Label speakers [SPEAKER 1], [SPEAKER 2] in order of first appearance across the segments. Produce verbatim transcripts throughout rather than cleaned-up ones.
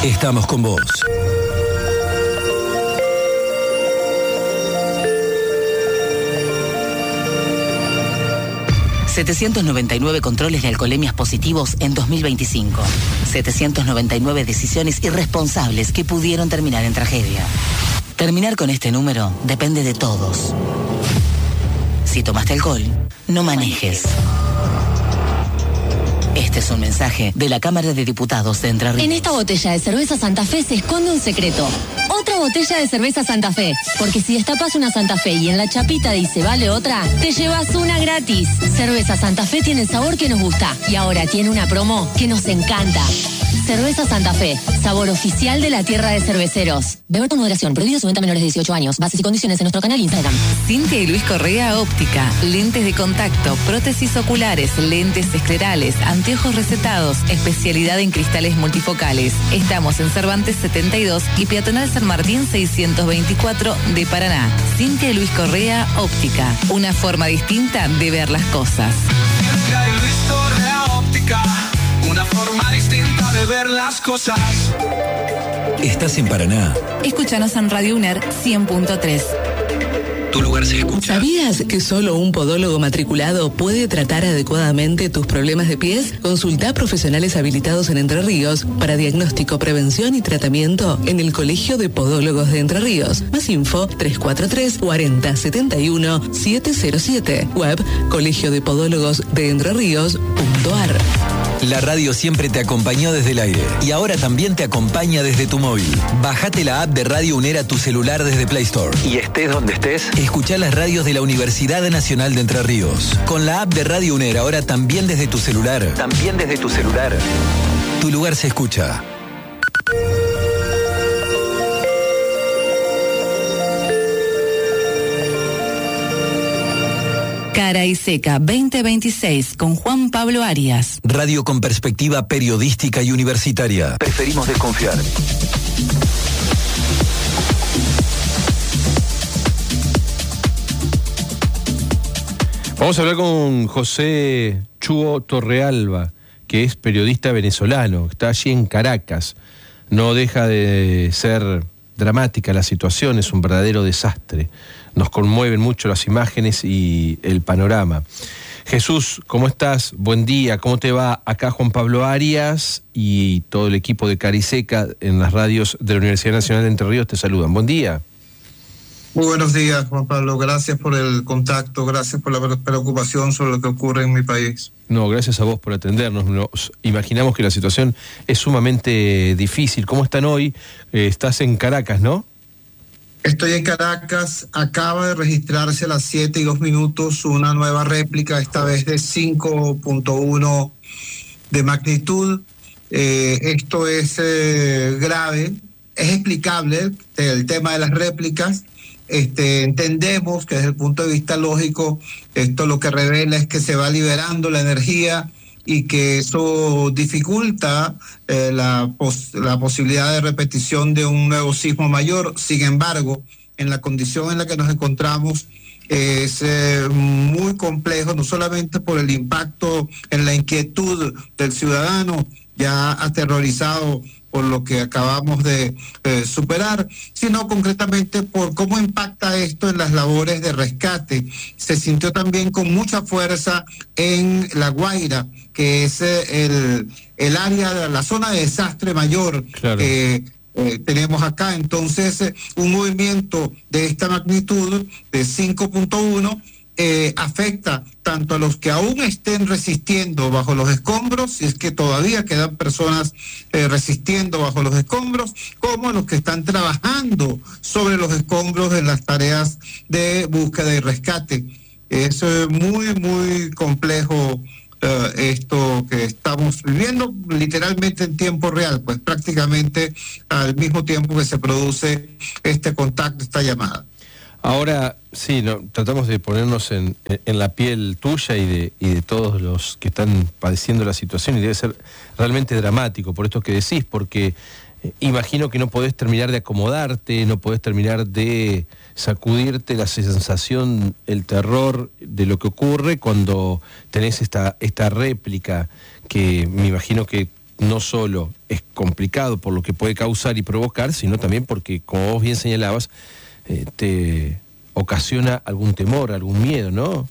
[SPEAKER 1] Estamos con vos.
[SPEAKER 2] setecientos noventa y nueve controles de alcoholemias positivos en dos mil veinticinco. setecientos noventa y nueve decisiones irresponsables que pudieron terminar en tragedia. Terminar con este número depende de todos. Si tomaste alcohol, no manejes. Este es un mensaje de la Cámara de Diputados de Entre Ríos.
[SPEAKER 3] En esta botella de cerveza Santa Fe se esconde un secreto. Otra botella de cerveza Santa Fe. Porque si destapas una Santa Fe y en la chapita dice vale otra, te llevas una gratis. Cerveza Santa Fe tiene el sabor que nos gusta. Y ahora tiene una promo que nos encanta. Cerveza Santa Fe, sabor oficial de la tierra de cerveceros. Beber con moderación, prohibido su venta a menores de dieciocho años. Bases y condiciones en nuestro canal Instagram.
[SPEAKER 4] Cintia y Luis Correa Óptica, lentes de contacto, prótesis oculares, lentes esclerales, anteojos recetados, especialidad en cristales multifocales. Estamos en Cervantes setenta y dos y Peatonal San Martín seiscientos veinticuatro de Paraná. Cintia y Luis Correa Óptica, una forma distinta de ver las cosas.
[SPEAKER 5] Cintia y Luis Correa Óptica, una forma distinta de ver las cosas.
[SPEAKER 1] Estás en Paraná.
[SPEAKER 4] Escúchanos en Radio UNER cien punto tres.
[SPEAKER 1] Tu lugar se escucha.
[SPEAKER 6] ¿Sabías que solo un podólogo matriculado puede tratar adecuadamente tus problemas de pies? Consulta a profesionales habilitados en Entre Ríos para diagnóstico, prevención y tratamiento en el Colegio de Podólogos de Entre Ríos. Más info tres cuatro tres, cuarenta, setenta y uno, setecientos siete. Web colegio de podólogos de entre ríos punto a r.
[SPEAKER 1] La radio siempre te acompañó desde el aire y ahora también te acompaña desde tu móvil. Bájate la app de Radio UNER a tu celular desde Play Store. Y estés donde estés, escuchá las radios de la Universidad Nacional de Entre Ríos. Con la app de Radio UNER ahora también desde tu celular. También desde tu celular. Tu lugar se escucha.
[SPEAKER 4] Cara y Seca veinte veintiséis con Juan Pablo Arias.
[SPEAKER 1] Radio con perspectiva periodística y universitaria. Preferimos desconfiar.
[SPEAKER 7] Vamos a hablar con José Chuo Torrealba, que es periodista venezolano, está allí en Caracas. No deja de ser dramática la situación, es un verdadero desastre. Nos conmueven mucho las imágenes y el panorama. Jesús, ¿cómo estás? Buen día, ¿cómo te va? Acá Juan Pablo Arias y todo el equipo de Cara y Seca en las radios de la Universidad Nacional de Entre Ríos te saludan. Buen día.
[SPEAKER 8] Muy buenos días, Juan Pablo. Gracias por el contacto, gracias por la preocupación sobre lo que ocurre en mi país.
[SPEAKER 7] No, gracias a vos por atendernos. Nos imaginamos que la situación es sumamente difícil. ¿Cómo están hoy? Eh, estás en Caracas, ¿no?
[SPEAKER 8] Estoy en Caracas, acaba de registrarse a las siete y dos minutos una nueva réplica, esta vez de cinco punto uno de magnitud. Eh, esto es eh, grave, es explicable el tema de las réplicas. Este, entendemos que desde el punto de vista lógico, esto lo que revela es que se va liberando la energía y que eso dificulta eh, la, pos la posibilidad de repetición de un nuevo sismo mayor. Sin embargo, en la condición en la que nos encontramos, eh, es eh, muy complejo, no solamente por el impacto en la inquietud del ciudadano ya aterrorizado por lo que acabamos de eh, superar, sino concretamente por cómo impacta esto en las labores de rescate. Se sintió también con mucha fuerza en La Guaira, que es eh, el, el área de la zona de desastre mayor
[SPEAKER 7] Claro.
[SPEAKER 8] que eh, tenemos acá. Entonces, eh, un movimiento de esta magnitud, de cinco punto uno, Eh, afecta tanto a los que aún estén resistiendo bajo los escombros, si es que todavía quedan personas eh, resistiendo bajo los escombros, como a los que están trabajando sobre los escombros en las tareas de búsqueda y rescate. Es eh, muy, muy complejo eh, esto que estamos viviendo, literalmente en tiempo real, pues prácticamente al mismo tiempo que se produce este contacto, esta llamada.
[SPEAKER 7] Ahora, sí, no, tratamos de ponernos en, en la piel tuya y de, y de todos los que están padeciendo la situación, y debe ser realmente dramático por esto que decís, porque eh, imagino que no podés terminar de acomodarte, no podés terminar de sacudirte la sensación, el terror de lo que ocurre cuando tenés esta, esta réplica que me imagino que no solo es complicado por lo que puede causar y provocar, sino también porque, como vos bien señalabas, eh, te ocasiona algún temor, algún miedo, ¿no?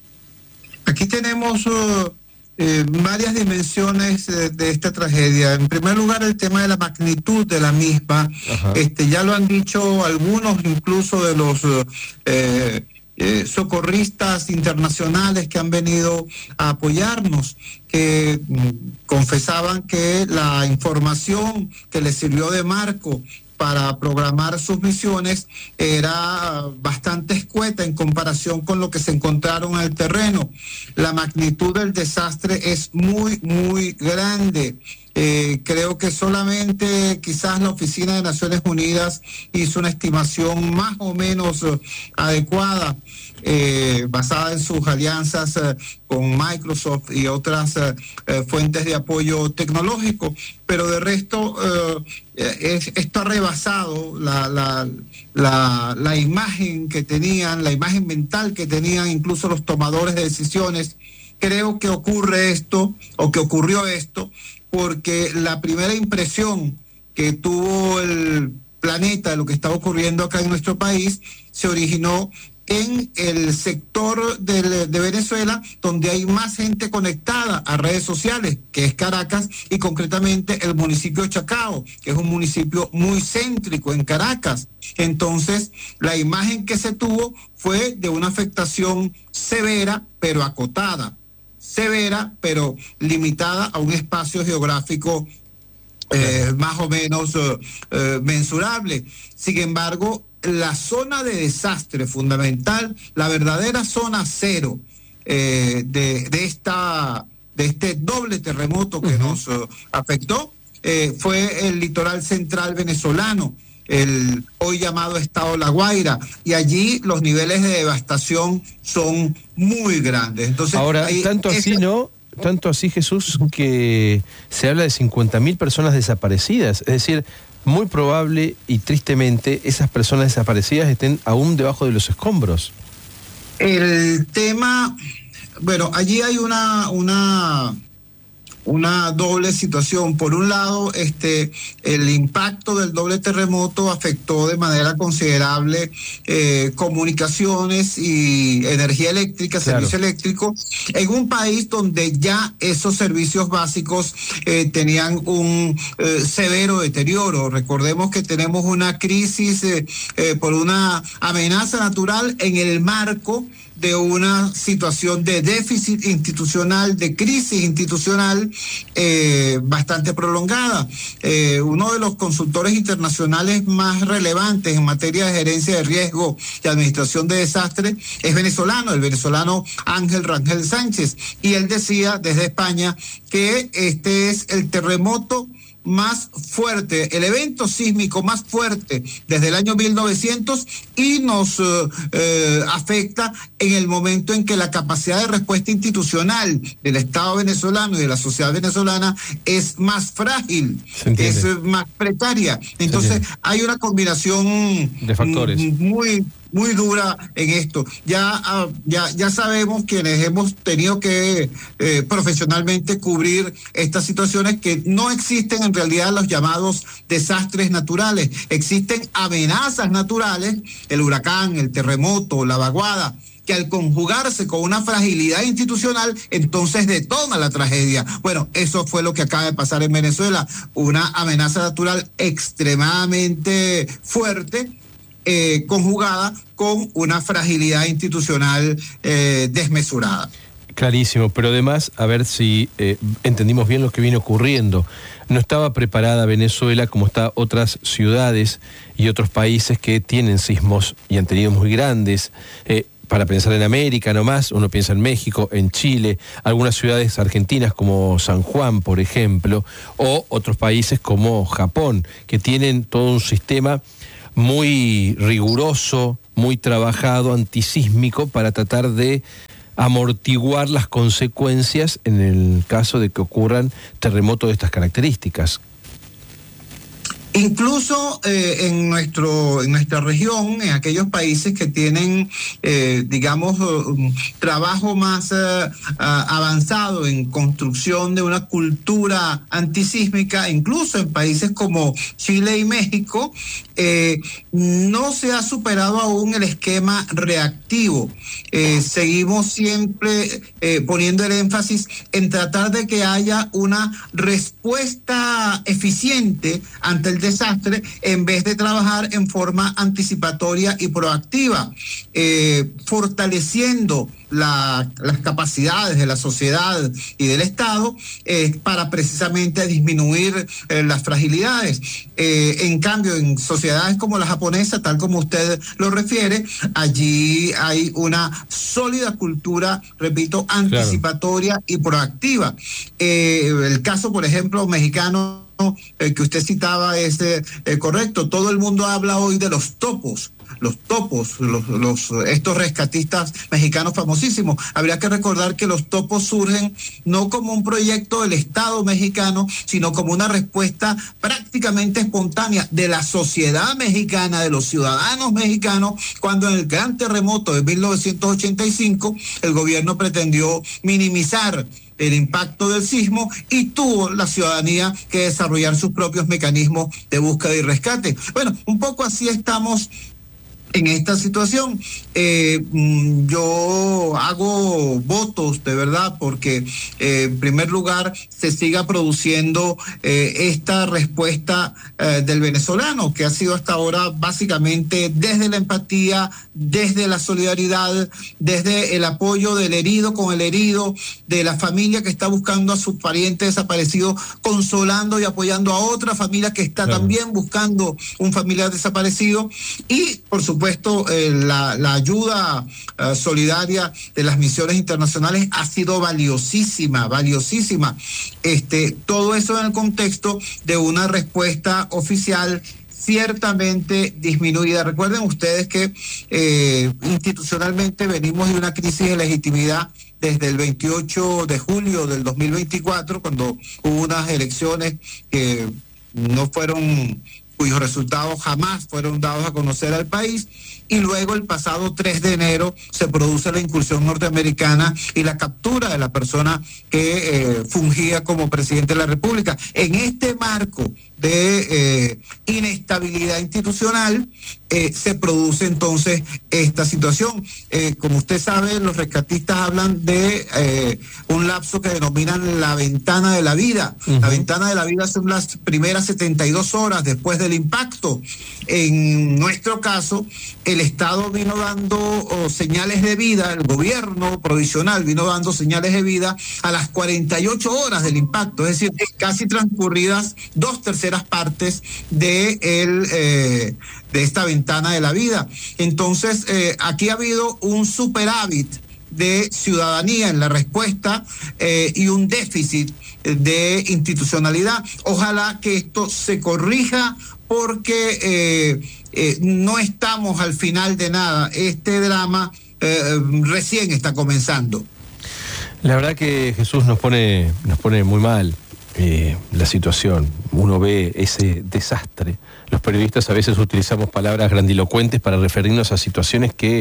[SPEAKER 8] Aquí tenemos uh, eh, varias dimensiones de, de esta tragedia. En primer lugar, el tema de la magnitud de la misma. Este, ya lo han dicho algunos, incluso de los uh, eh, eh, socorristas internacionales que han venido a apoyarnos, que mm, confesaban que la información que les sirvió de marco para programar sus misiones era bastante escueta en comparación con lo que se encontraron en el terreno. La magnitud del desastre es muy, muy grande. Eh, creo que solamente quizás la Oficina de Naciones Unidas hizo una estimación más o menos uh, adecuada, eh, basada en sus alianzas uh, con Microsoft y otras uh, uh, fuentes de apoyo tecnológico, pero de resto uh, es, esto ha rebasado la, la, la, la imagen que tenían, la imagen mental que tenían incluso los tomadores de decisiones. Creo que ocurre esto, o que ocurrió esto, porque la primera impresión que tuvo el planeta de lo que estaba ocurriendo acá en nuestro país se originó en el sector de, de Venezuela, donde hay más gente conectada a redes sociales, que es Caracas, y concretamente el municipio de Chacao, que es un municipio muy céntrico en Caracas. Entonces, la imagen que se tuvo fue de una afectación severa, pero acotada. Severa, pero limitada a un espacio geográfico eh, más o menos uh, uh, mensurable. Sin embargo, la zona de desastre fundamental, la verdadera zona cero eh, de, de, esta, de este doble terremoto que uh-huh. nos uh, afectó, eh, fue el litoral central venezolano, el hoy llamado estado La Guaira, y allí los niveles de devastación son muy grandes. Entonces,
[SPEAKER 7] ahora,
[SPEAKER 8] ahí,
[SPEAKER 7] tanto así,
[SPEAKER 8] ese...
[SPEAKER 7] ¿no? Tanto así, Jesús, que se habla de cincuenta mil personas desaparecidas, es decir, muy probable y tristemente esas personas desaparecidas estén aún debajo de los escombros.
[SPEAKER 8] El tema, bueno, allí hay una... una una doble situación. Por un lado, este, el impacto del doble terremoto afectó de manera considerable eh, comunicaciones y energía eléctrica, claro. servicio eléctrico, en un país donde ya esos servicios básicos eh, tenían un eh, severo deterioro. Recordemos que tenemos una crisis eh, eh, por una amenaza natural en el marco de una situación de déficit institucional, de crisis institucional eh, bastante prolongada. Eh, uno de los consultores internacionales más relevantes en materia de gerencia de riesgo y administración de desastres es venezolano, el venezolano Ángel Rangel Sánchez, y él decía desde España que este es el terremoto más fuerte, el evento sísmico más fuerte desde el año mil novecientos, y nos uh, eh, afecta en el momento en que la capacidad de respuesta institucional del Estado venezolano y de la sociedad venezolana es más frágil, es más precaria. Entonces hay una combinación
[SPEAKER 7] de factores
[SPEAKER 8] muy muy dura en esto. Ya, uh, ya, ya sabemos quienes hemos tenido que eh, profesionalmente cubrir estas situaciones, que no existen en realidad los llamados desastres naturales, existen amenazas naturales, el huracán, el terremoto, la vaguada, que al conjugarse con una fragilidad institucional, entonces detona la tragedia. Bueno, eso fue lo que acaba de pasar en Venezuela, una amenaza natural extremadamente fuerte, Eh, conjugada con una fragilidad institucional eh, desmesurada.
[SPEAKER 7] Clarísimo, pero además, a ver si eh, entendimos bien lo que viene ocurriendo. No estaba preparada Venezuela como está otras ciudades y otros países que tienen sismos y han tenido muy grandes. Eh, para pensar en América nomás, uno piensa en México, en Chile, algunas ciudades argentinas como San Juan, por ejemplo, o otros países como Japón, que tienen todo un sistema muy riguroso, muy trabajado, antisísmico, para tratar de amortiguar las consecuencias en el caso de que ocurran terremotos de estas características.
[SPEAKER 8] Incluso eh, en nuestro en nuestra región, en aquellos países que tienen, eh, digamos, um, trabajo más uh, uh, avanzado en construcción de una cultura antisísmica, incluso en países como Chile y México, eh, no se ha superado aún el esquema reactivo. Eh, seguimos siempre eh, poniendo el énfasis en tratar de que haya una respuesta eficiente ante el desastre en vez de trabajar en forma anticipatoria y proactiva, eh, fortaleciendo la, las capacidades de la sociedad y del Estado eh, para precisamente disminuir eh, las fragilidades. Eh, en cambio, en sociedades como la japonesa, tal como usted lo refiere, allí hay una sólida cultura, repito, anticipatoria claro. y proactiva. Eh, el caso, por ejemplo, mexicano, el que usted citaba es eh, eh, correcto. Todo el mundo habla hoy de los topos. Los topos, los, los, estos rescatistas mexicanos famosísimos. Habría que recordar que los topos surgen no como un proyecto del Estado mexicano, sino como una respuesta prácticamente espontánea de la sociedad mexicana, de los ciudadanos mexicanos, cuando en el gran terremoto de mil novecientos ochenta y cinco el gobierno pretendió minimizar el impacto del sismo y tuvo la ciudadanía que desarrollar sus propios mecanismos de búsqueda y rescate. Bueno, un poco así estamos en esta situación. Eh, yo hago votos de verdad porque eh, en primer lugar se siga produciendo eh, esta respuesta eh, del venezolano, que ha sido hasta ahora básicamente desde la empatía, desde la solidaridad, desde el apoyo del herido con el herido, de la familia que está buscando a sus parientes desaparecidos, consolando y apoyando a otra familia que está claro. también buscando un familiar desaparecido, y por supuesto supuesto, eh, la, la ayuda eh, solidaria de las misiones internacionales ha sido valiosísima, valiosísima. Este, todo eso en el contexto de una respuesta oficial ciertamente disminuida. Recuerden ustedes que eh, institucionalmente venimos de una crisis de legitimidad desde el veintiocho de julio del dos mil veinticuatro, cuando hubo unas elecciones que no fueron, cuyos resultados jamás fueron dados a conocer al país, y luego el pasado tres de enero se produce la incursión norteamericana y la captura de la persona que eh, fungía como presidente de la República. En este marco de eh, inestabilidad institucional eh, se produce entonces esta situación. Eh, como usted sabe, los rescatistas hablan de eh, un lapso que denominan la ventana de la vida. Uh-huh. La ventana de la vida son las primeras setenta y dos horas después del impacto. En nuestro caso, el Estado vino dando oh, señales de vida, el gobierno provisional vino dando señales de vida a las cuarenta y ocho horas del impacto, es decir, casi transcurridas dos terceras partes de, el, eh, de esta ventana de la vida. Entonces, eh, aquí ha habido un superávit de ciudadanía en la respuesta eh, y un déficit de institucionalidad. Ojalá que esto se corrija, porque eh, eh, no estamos al final de nada. Este drama eh, recién está comenzando.
[SPEAKER 7] La verdad que Jesús nos pone, nos pone muy mal eh, la situación. Uno ve ese desastre. Los periodistas a veces utilizamos palabras grandilocuentes para referirnos a situaciones que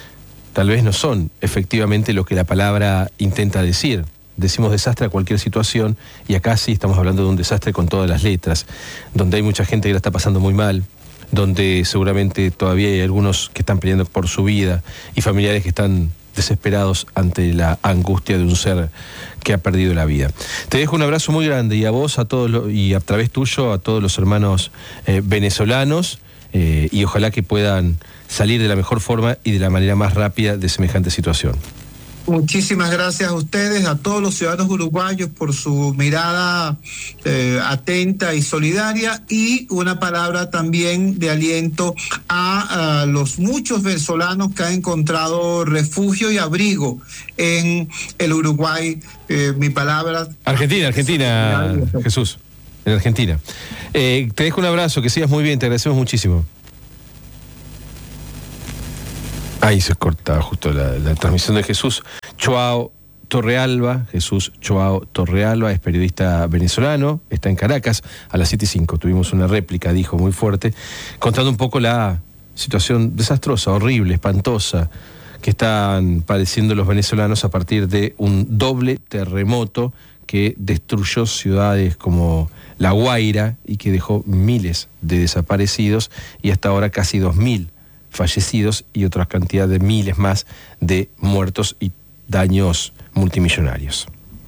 [SPEAKER 7] tal vez no son efectivamente lo que la palabra intenta decir. Decimos desastre a cualquier situación, y acá sí estamos hablando de un desastre con todas las letras, donde hay mucha gente que la está pasando muy mal, donde seguramente todavía hay algunos que están peleando por su vida y familiares que están desesperados ante la angustia de un ser que ha perdido la vida. Te dejo un abrazo muy grande, y a vos, a todos los, y a través tuyo, a todos los hermanos eh, venezolanos, eh, y ojalá que puedan salir de la mejor forma y de la manera más rápida de semejante situación.
[SPEAKER 8] Muchísimas gracias a ustedes, a todos los ciudadanos uruguayos, por su mirada eh, atenta y solidaria, y una palabra también de aliento a, a los muchos venezolanos que han encontrado refugio y abrigo en el Uruguay. Eh, mi palabra...
[SPEAKER 7] Argentina, Argentina, Jesús, en Argentina. Eh, te dejo un abrazo, que sigas muy bien, te agradecemos muchísimo. Ahí se corta justo la, la transmisión de Jesús Chuao Torrealba, Jesús Joao Torrealba, es periodista venezolano, está en Caracas. A las siete y cinco tuvimos una réplica, dijo, muy fuerte, contando un poco la situación desastrosa, horrible, espantosa, que están padeciendo los venezolanos a partir de un doble terremoto que destruyó ciudades como La Guaira y que dejó miles de desaparecidos y hasta ahora casi dos mil fallecidos y otra cantidad de miles más de muertos y daños multimillonarios.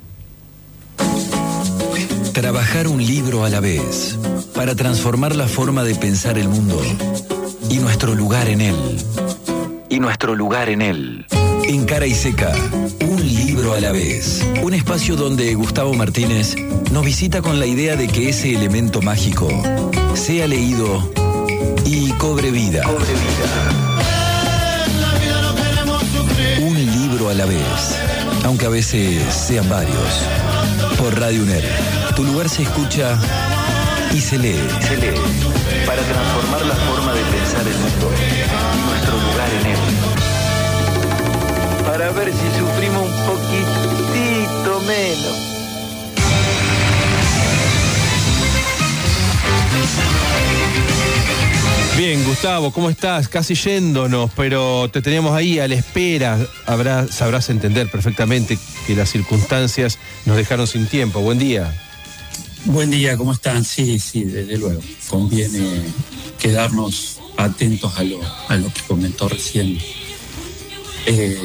[SPEAKER 1] Trabajar un libro a la vez para transformar la forma de pensar el mundo y nuestro lugar en él. Y nuestro lugar en él. En Cara y Seca, un libro a la vez. Un espacio donde Gustavo Martínez nos visita con la idea de que ese elemento mágico sea leído y cobre vida. Cobre vida. Un libro a la vez, aunque a veces sean varios. Por Radio U N E R, tu lugar se escucha y se lee. Se lee. Para transformar la forma de pensar el mundo y nuestro lugar en él. Para ver si sufrimos un poquitito menos.
[SPEAKER 7] Bien, Gustavo, ¿cómo estás? Casi yéndonos, pero te teníamos ahí a la espera. Habrá, sabrás entender perfectamente que las circunstancias nos dejaron sin tiempo. Buen día.
[SPEAKER 9] Buen día, ¿cómo están? Sí, sí, desde luego. Conviene quedarnos atentos a lo, a lo que comentó recién. Eh,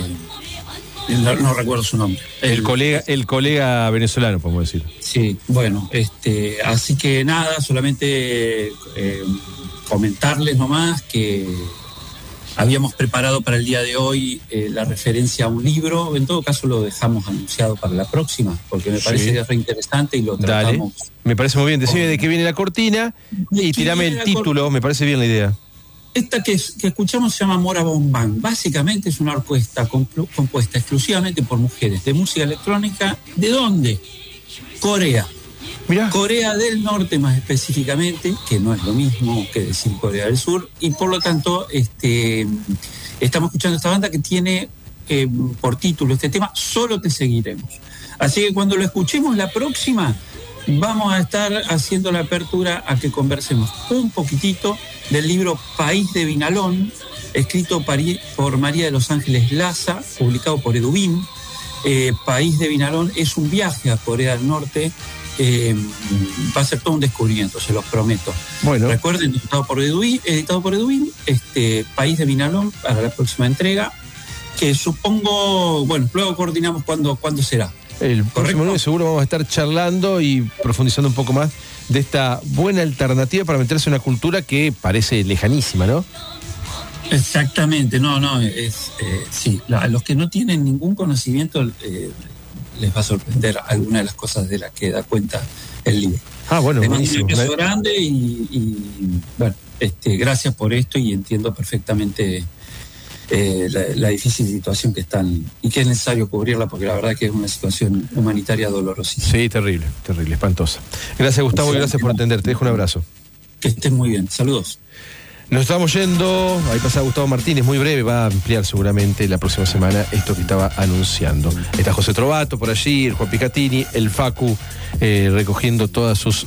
[SPEAKER 9] no, no recuerdo su nombre.
[SPEAKER 7] El,
[SPEAKER 9] el
[SPEAKER 7] colega, el colega venezolano, podemos decir.
[SPEAKER 9] Sí, bueno, este, así que nada, solamente eh, comentarles nomás que habíamos preparado para el día de hoy eh, la referencia a un libro. En todo caso lo dejamos anunciado para la próxima, porque me parece sí. que es re interesante y lo tratamos.
[SPEAKER 7] Dale. Me parece muy bien. Decime de qué viene la cortina y tirame el título, cort... me parece bien la idea.
[SPEAKER 9] Esta que, que escuchamos se llama Mora Bombán. Básicamente es una orquesta comp- compuesta exclusivamente por mujeres de música electrónica. ¿De dónde? Corea.
[SPEAKER 7] Mirá.
[SPEAKER 9] Corea del Norte más específicamente, que no es lo mismo que decir Corea del Sur, y por lo tanto este, estamos escuchando esta banda que tiene eh, por título este tema Solo te seguiremos. Así que cuando lo escuchemos la próxima vamos a estar haciendo la apertura a que conversemos un poquitito del libro País de Vinalón, escrito por María de los Ángeles Laza, publicado por Edubim. Eh, País de Vinalón es un viaje a Corea del Norte. Eh, va a ser todo un descubrimiento, se los prometo.
[SPEAKER 7] Bueno.
[SPEAKER 9] Recuerden, editado por Edubim, editado por Edubim, este, País de Vinalón para la próxima entrega, que supongo, bueno, luego coordinamos cuándo, cuándo será.
[SPEAKER 7] El próximo lunes seguro vamos a estar charlando y profundizando un poco más de esta buena alternativa para meterse en una cultura que parece lejanísima, ¿no?
[SPEAKER 9] Exactamente, no, no, es eh, sí, a los que no tienen ningún conocimiento eh, les va a sorprender alguna de las cosas de las que da cuenta el libro.
[SPEAKER 7] Ah, bueno,
[SPEAKER 9] es
[SPEAKER 7] buenísimo.
[SPEAKER 9] Un beso grande y, y bueno, este, gracias por esto y entiendo perfectamente eh, la, la difícil situación que están y que es necesario cubrirla porque la verdad que es una situación humanitaria dolorosísima.
[SPEAKER 7] Sí, terrible, terrible, espantosa. Gracias, Gustavo, sí, y gracias por atender. Te dejo un abrazo.
[SPEAKER 9] Que estés muy bien. Saludos.
[SPEAKER 7] Nos estamos yendo, ahí pasa Gustavo Martínez, muy breve, va a ampliar seguramente la próxima semana esto que estaba anunciando. Está José Trovato por allí, el Juan Picatini, el Facu, eh, recogiendo todas sus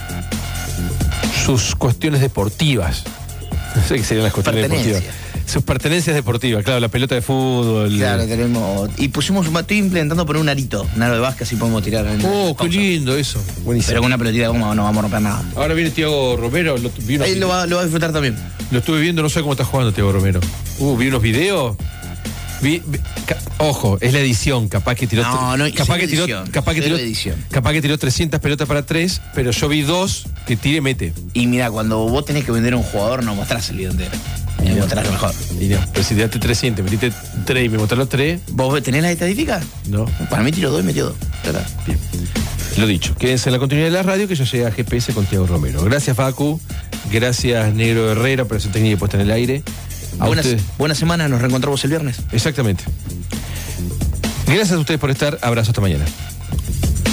[SPEAKER 7] sus cuestiones deportivas. No sé qué serían las cuestiones deportivas. Sus pertenencias deportivas, claro, la pelota de fútbol.
[SPEAKER 10] Claro, tenemos. Y pusimos un estoy intentando poner un arito, un aro de básquet, así podemos tirar. En
[SPEAKER 7] oh, qué lindo eso. Buenísimo.
[SPEAKER 10] Pero con una pelotita de goma no vamos a romper nada.
[SPEAKER 7] Ahora viene Tiago Romero. Lo, vi
[SPEAKER 10] Ahí lo va, lo va a disfrutar también.
[SPEAKER 7] Lo estuve viendo, no sé cómo está jugando Tiago Romero. Uh, vi unos videos. Vi, vi, ca, ojo, es la edición, capaz que tiró.
[SPEAKER 10] No, no,
[SPEAKER 7] capaz que tiró,
[SPEAKER 10] edición,
[SPEAKER 7] capaz que tiró,
[SPEAKER 10] edición.
[SPEAKER 7] capaz que tiró trescientas pelotas para tres, pero yo vi dos que tire y mete.
[SPEAKER 10] Y mira, cuando vos tenés que vender a un jugador, no mostrás el video entero. Me no, mostrás lo mejor.
[SPEAKER 7] Y no, pero si tiraste trescientas, metiste tres y me mostrás los tres.
[SPEAKER 10] ¿Vos tenés las estadísticas?
[SPEAKER 7] No.
[SPEAKER 10] Para mí tiró dos y metió dos. ¿Verdad?
[SPEAKER 7] Bien. Lo dicho, quédense en la continuidad de la radio que ya llega G P S con Tiago Romero. Gracias, Facu. Gracias, Negro Herrera, por esa técnica puesta en el aire.
[SPEAKER 10] Buenas, buena semana, nos reencontramos el viernes.
[SPEAKER 7] Exactamente. Gracias a ustedes por estar. Abrazo hasta mañana.